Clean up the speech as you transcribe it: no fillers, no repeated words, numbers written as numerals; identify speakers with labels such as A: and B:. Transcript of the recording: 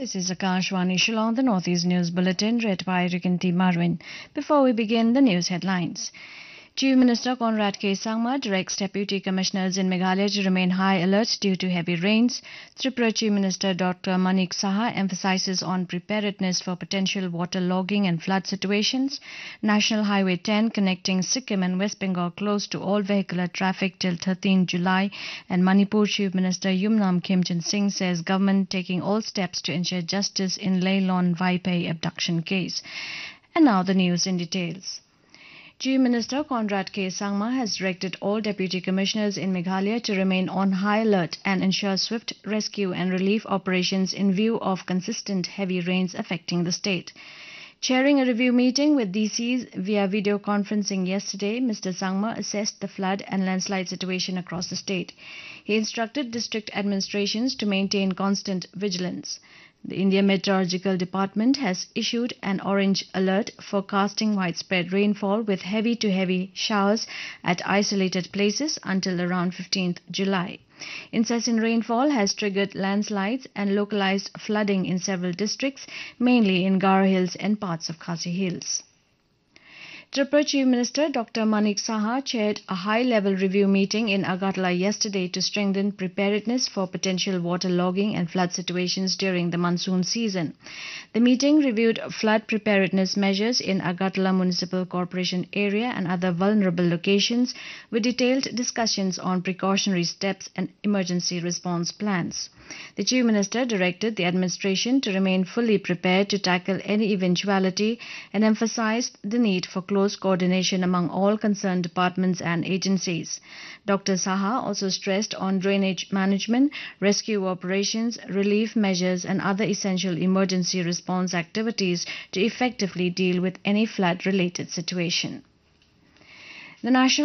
A: This is Akashwani Shillong, the Northeast News Bulletin, read by Rikinti Marwin. Before we begin, the news headlines. Chief Minister Conrad K. Sangma directs Deputy Commissioners in Meghalaya to remain high alert due to heavy rains. Tripura Chief Minister Dr. Manik Saha emphasizes on preparedness for potential waterlogging and flood situations. National Highway 10 connecting Sikkim and West Bengal closed to all vehicular traffic till 13 July. And Manipur Chief Minister Yumnam Kimchun Singh says government taking all steps to ensure justice in Leilon Vaipai abduction case. And now the news in details. Chief Minister Conrad K. Sangma has directed all Deputy Commissioners in Meghalaya to remain on high alert and ensure swift rescue and relief operations in view of consistent heavy rains affecting the state. Chairing a review meeting with DCs via video conferencing yesterday, Mr. Sangma assessed the flood and landslide situation across the state. He instructed district administrations to maintain constant vigilance. The India Meteorological Department has issued an orange alert forecasting widespread rainfall with heavy to heavy showers at isolated places until around 15th July. Incessant rainfall has triggered landslides and localized flooding in several districts, mainly in Garo Hills and parts of Khasi Hills. Tripura Chief Minister Dr. Manik Saha chaired a high-level review meeting in Agartala yesterday to strengthen preparedness for potential waterlogging and flood situations during the monsoon season. The meeting reviewed flood preparedness measures in Agartala Municipal Corporation area and other vulnerable locations with detailed discussions on precautionary steps and emergency response plans. The Chief Minister directed the administration to remain fully prepared to tackle any eventuality and emphasized the need for close coordination among all concerned departments and agencies. Dr. Saha also stressed on drainage management, rescue operations, relief measures and other essential emergency response activities to effectively deal with any flood-related situation. The National